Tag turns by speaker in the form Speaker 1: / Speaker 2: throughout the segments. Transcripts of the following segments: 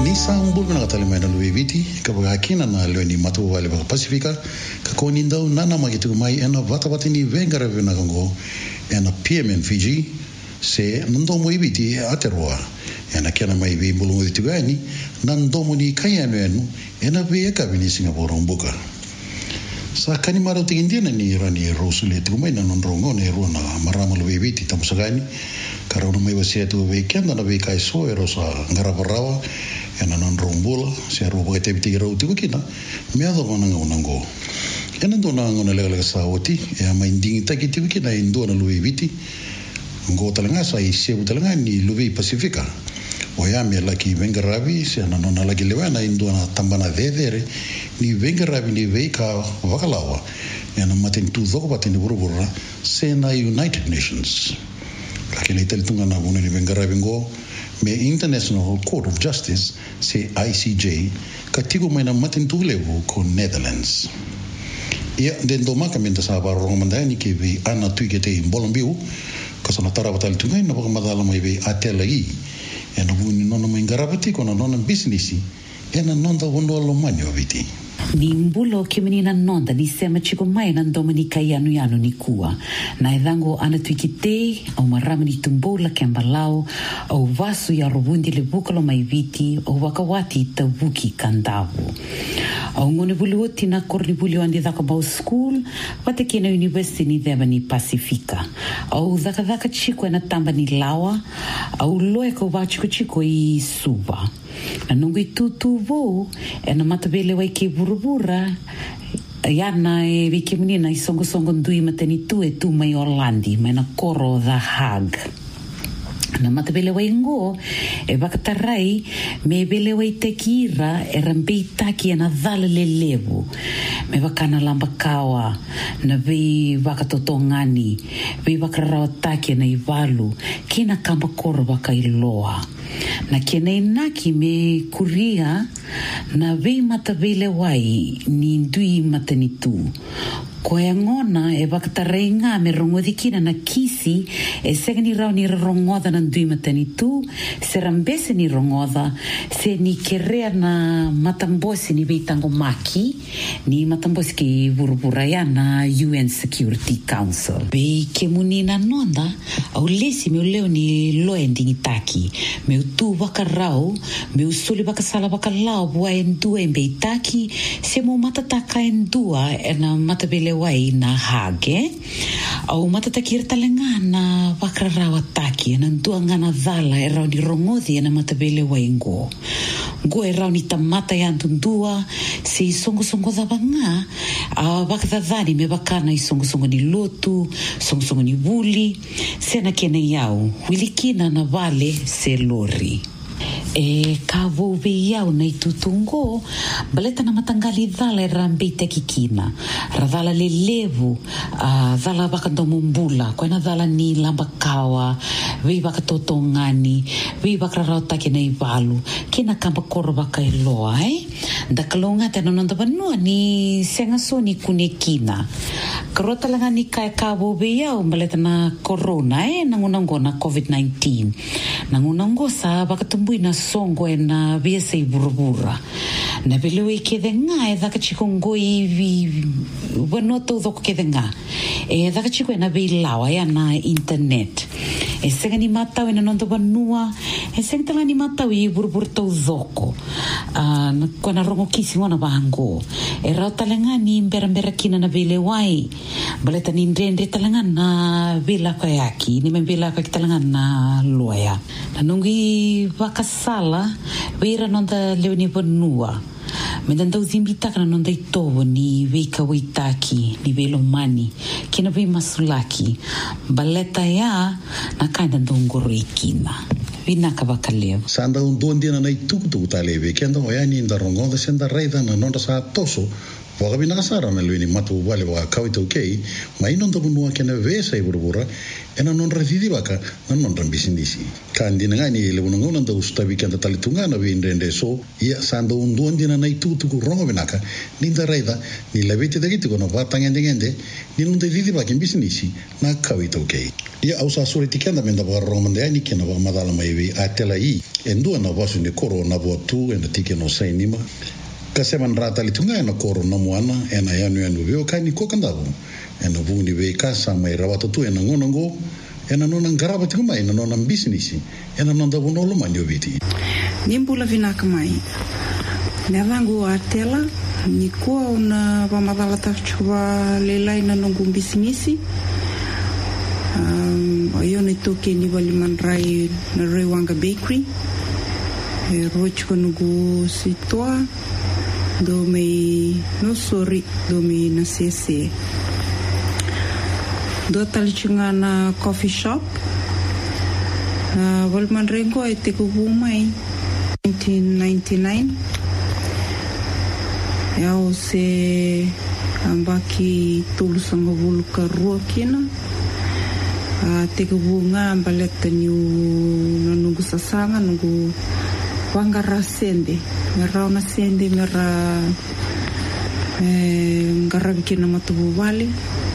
Speaker 1: Ni sa umbul na katali mai na luiviti kapag akina na leo ni matu wale baka Pasifika kako ni ndau nana magitu mai ena vata ni vengara vena kango ena PMN Fiji se ndomo ibiti aterwa ena kiana mai vi mbulungu ditugani na ndomo ni kayanu enu ena vi eka vini Singapore umbuka sa kani maro tingindina ni rani rosule tumai na nondrongo ne ruana marama luiviti tamusagani karena mai wasia tu weekend na we kai so erosa ngaraparawa ena nondrombula se ro bote biti ro tu kina me ado ngonango ena dona ngona lega sa oti e mai ndingi takiti kina indo na luiviti ngo talanga sa ise utalanga ni luvi Pasifika o ya me laki vengaravi se na nona laki lewana indo na tambana vedere ni vengaravi ni veika vakalawa ena matin tu zoko patini burubura se na United Nations lakini talitunga na bune ni vengaravi ngo me International Court of Justice se ICJ katigo mai na matin tu levu ko Netherlands ia dentro makamenta sa ba romandani ke vi ana tuikete in Bolombiu kasana tarava talitunga na baka madala mai vi atelagi ena buni nona mai ngaravati kona nona businessi ena nonda wondo alomani oviti
Speaker 2: ni mbulo ke menina nonda ni sema chiko mai na Dominika yanu ni kua na idhango ana tuikite au marama ni tumbola kembalao au vasu ya robundi le bukalo mai viti au wakawati tabuki kandavu au ngone buluoti na korni buli wandi dhaka bau school wate kena university ni dheba ni Pasifika au dhaka chiko na tamba ni lawa au loe ko chiko i suba na nungu i tutu vo ena matabele wai ke burubura yana e wiki munina i songo ndui mateni tu mai Orlandi mai na koro The Hague na matabele wai ngo e bakatarai me bele wai tekira e rambei taki e na dhala le levu me wakana lamba kawa na vei wakatotongani vei wakararawa taki e na iwalu kina kamba koro waka iloa na kena inaki me kuria na vei matabele wai ni ndui matanitu koe ngona e wakatarai ngā me rongodikina na kisi e segani rau ni rongoda na ndui matanitu se rambese ni rongoda se ni kerea na matambosi ni veitango maki ni matambosi ki burubura ya na UN Security Council bei ke munina nonda au lesi me leo ni loending taki me tu wakarau me usuli wakasala wakalau bua endua embei taki se mo matataka endua ena matabele wai na Hage au matatakir talenga na wakararawa taki na ndua ngana dhala e rau ni rongothi na matabele wai ngo e rau ni tamata ya ndundua se songo dhabanga a wakadhadhani me wakana i songo ni lotu songo ni wuli se na kene yau wilikina na vale se lori e ka vove iau na itutungo baleta na matangali dhala e rambei te kikina radhala le levu dhala wakandomo mbula koe na dhala ni lamba kawa vei wakatotongani vei wakararau take na iwalu kina kamba koro waka iloa dakalonga te nanonda vanua ni senga so ni kune kina karota langa ni ka vove iau baleta na corona nangunango na COVID-19 nangunango sa wakatumbui na songo e na viesa i burubura na veleo i kede ngā e dhaka chiko ngoi wanoto dhoko kede ngā e dhaka chiko e na vei lawa e na internet e senga ni matau e na nondo wanua e senga tala ni matau i burubura tau dhoko koe na rongo kisi ngona wahango e rau talenga ni mbera kina na vele wai baleta ni ndrendre talenga na vela koe aki ni me vela koe ki talenga na loya na nungi wakasala weira nonda leo ni wanua me dandau zimbitaka na nonda itovo ni weika waitaki ni velo mani kina vei masulaki baleta ya na kainda ndongoro ikina vinaka wakaleo
Speaker 1: sanda undondina na itukutuku tale weekend o yani nda rongonda senda reida na nonda sa toso Waka binakasara na luini matu wale wa kawita ukei, ma inon tapu nua kena vesa iburubura, ena non ratidi waka na non rambisinisi. Kandi na ngani lebunangon anda ustawi kanta talitungana windende so, ia sando unduan dina na itutuku rongo binaka, ninda raida, ni labete dagiti kono watangende, ni non ratidi waka bisinisi na kawita ukei. Ia ausa suri tikenda menda wa romande ani kena wa madala maiwi atela i, endua na wasu ni koro na watu ena tike no sainima, kaseman rata litunga ena koro na muana ena yanu veo kani kokandavu ena vuni ve kasa mai rawato tu ena ngonongo ena nona ngaraba tikuma ena nona business ena nonda vonolo manyo viti
Speaker 3: nimbula vinaka mai nevangu atela ni ko una vamadala tafchuva lelai na nongu business ayo ne toke ni Walimandrai na Rewanga Bakery rochko nugu sitwa do me no sorry do me na sese do talichunga na coffee shop Walimandrai go e te mai 1999 yao se ambaki tulusanga vuluka rua kina te kubunga ambaleta niu nungu sasanga nungu wangara sende mera ona sende mera ngara bikina matubu wale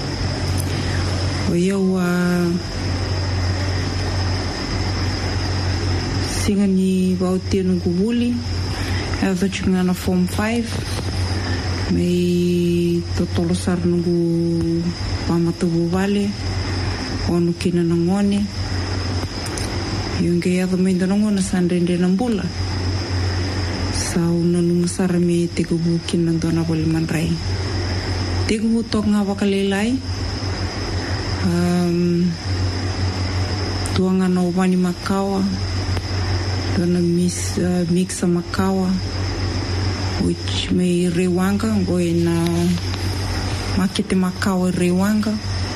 Speaker 3: o eu singani bauti nungu wuli eva chunga na form 5 mei totolo sar nungu pamatubu wale onu kina na ngone yunge ya menda ngona sandende na mbula sau nanu masara me te kubu kina dona Walimandrai te kubu tok nga wakalelai tuanga na wani makawa dona mixa makawa which me Rewanga ngoe na makete makawa Rewanga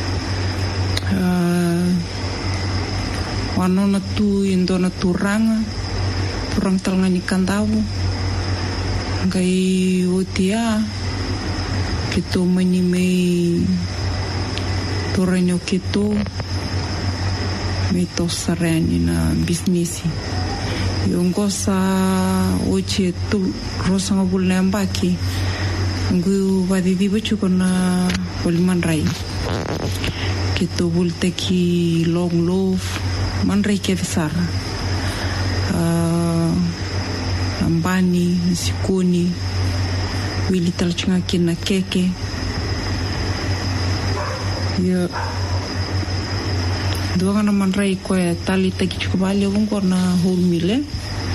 Speaker 3: wanona tu indona turang talangani kandavu ngai otia kito mani mei toranyo kito mei tosarani na bisnesi yongosa oche tu rosanga bulna mbaki ngu vadidi bachuko na Walimandrai kito bulteki long loaf Mandrai Kevisara Ambani Sikuni Wili talachunga kina keke ya duanga na Mandrai kwa tali taki chukubali wungo na whole meal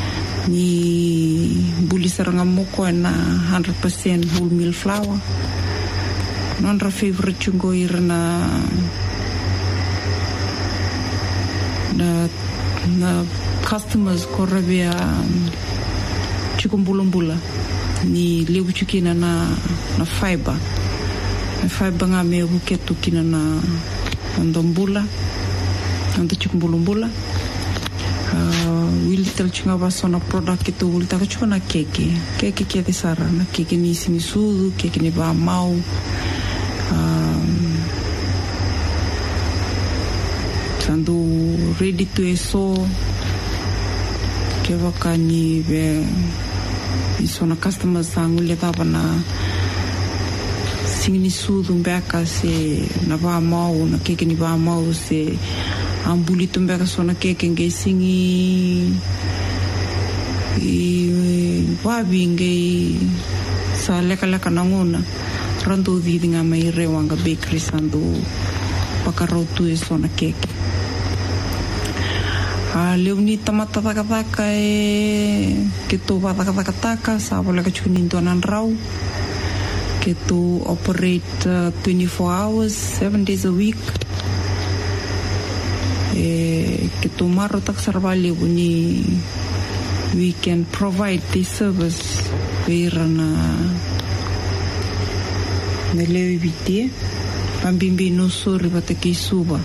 Speaker 3: ni buli saranga moko na 100% whole meal flour nonra favorite chungo irna na customers korabia chukumbulumbula ni lebu chukina na fiber nga me buketu kina na ndombula ndo chukumbulumbula wili talchunga basona product kitu ulitaka chukuna keke kete sara na keke ni sinisudu keke ni ba mau sando ready to eso ke wakani be isona customers sangu le tapa na singini sudu mbeka se na ba mau na keke ni ba mau se ambuli tumbeka sona keke nge singi wabi nge sa leka nangona rando vidi nga mai Rewanga Bakery sando pakarautu eso na keke leuni tamata taka keto taka sa wala ka chunin donan raw keto operate 24 hours 7 days a week keto maro tak sarvali uni we can provide this service where na leviti pambimbi no sori bataki suba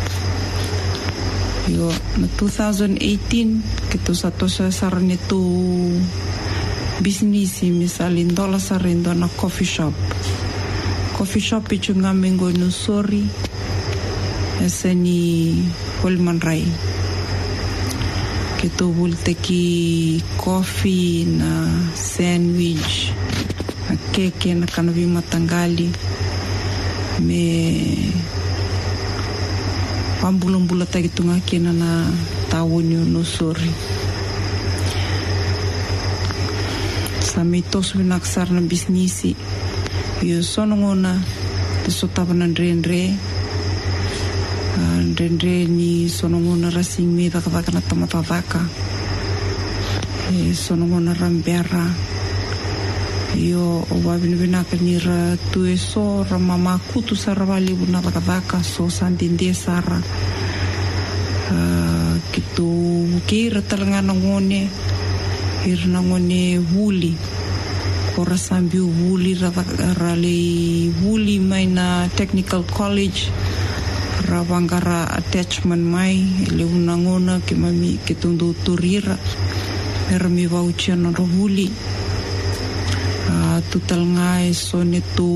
Speaker 3: yo na 2018 kito sa to sa sarneto business misali ndola sarendo na coffee shop ichunga mengo no sorry eseni Holman Rai keto bulteki coffee na sandwich na keke na kanavi matangali me pambulong-bula tagi tunga kena na tawonyo no sorry sa may toso winaksar na bisnisi yo sonongona tisotapa na ndre ni sonongona rasing me dakadaka na tamatadaka sonongona rambera yo wabinubinaka nira tueso ramama kutu saravali buna dakadaka so sandinde sara kitu kira talanga nangone irna ngone wuli ora sambi wuli rale wuli maina technical college rawangara attachment mai leunangona ke mami ke tundu turira ermi vauchia no wuli tutal ngai sonetu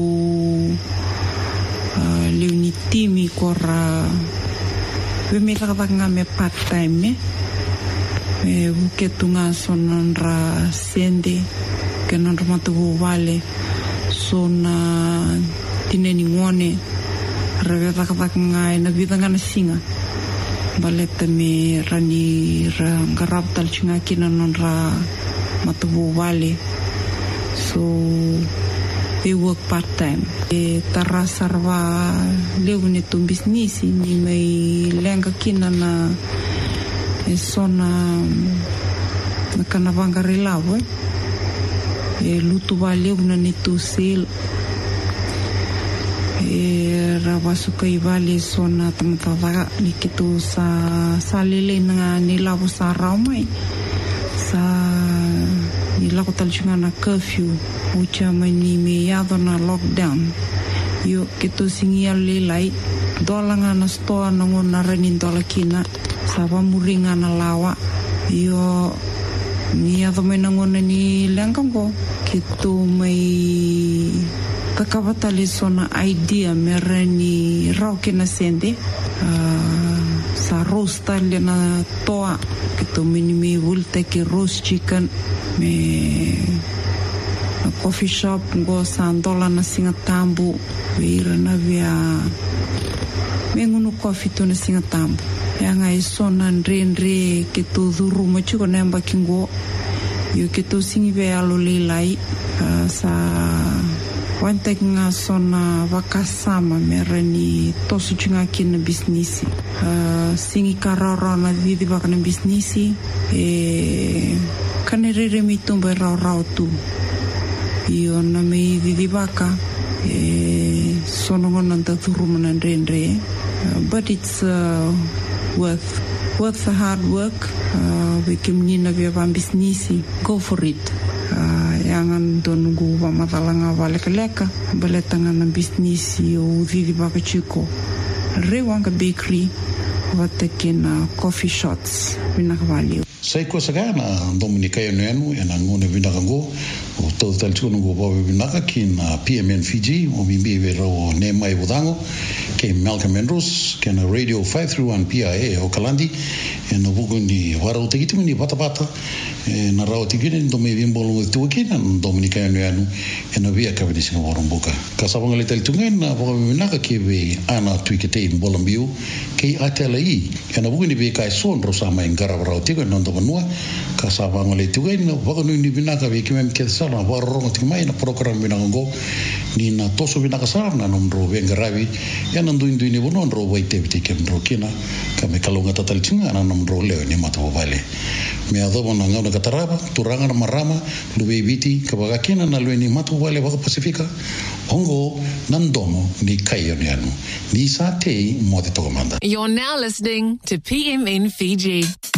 Speaker 3: leunitimi kora we kakanga me part time buketunga sononra sende ke nonra matu vale sona tineni ngone reveta kakanga na vidanga na singa baleta me rani rangarap talchinga kina nonra matu vale so they work part time tara sarva leune tu business ni mai lenga kina na sona na kanavanga relawe lutu valeu na ni tu sel rawasuka ivale sona tamataga ni kitu sa lele nga nilawo sa raumai sa nilawo talchunga na curfew ucha mani me yado na lockdown yo kitu singia lelai dolanga na stoa na ngona renin dola kina saba muringa na lawa yo ni ado me ngona ni langkango kitu mai kakavatali sona idea merani rauke na sende sa roast le na toa kitu mini me vulte ki roast chicken me na coffee shop go $1 na singatambu vira na via mengunu coffee to na singatambu yanga isona ndre ke to duru machuko namba kingo yo ke to singive alo lelai sa wante nga sona wakasama merani tosu chinga kina business singi karara na vidi bakana business kanere mitumba rau tu yo na me vidi baka sono ngona duru manandre but it's worth the hard work we kimnina via business go for it yangan donungu wa matalanga leka baletanga na business yo vivi baka chiko Rewanga Bakery watekina coffee shots vinakavali
Speaker 1: sai ko sagana Dominika yenu ena ngone vinakango o total chuno go bawe vinaka kina PMN Fiji o bimbi vero ne mai budango ke Malcolm Andrews kena radio 531 PIA o Kalandi ena bugundi warau tekituni patapata na rao tikini ndo me bimbolo tuwekina Dominika yenu ena via kabidi singa warumbuka kasabanga le teltungen na bawe vinaka ke be ana tuikete mbolambiu ke atelai ena bugundi be kai son rosama ingara rao tikini ndo vanua kasabanga le tugen wakanu ni vinaka be kimem kesala warro tikmai na program vinango ni na toso vinaka sarna nomro vengaravi yana ndu ni bono ro waite bitike mro kina kame kalonga tatalchinga na nomro leo ni mato vale me adobo na ngana kataraba turanga na marama lube biti kabaga kina na lue ni mato vale baka pasifika ongo nandomo ni kayo ni sa te mo te tokomanda.
Speaker 4: You're now listening to PMN Fiji.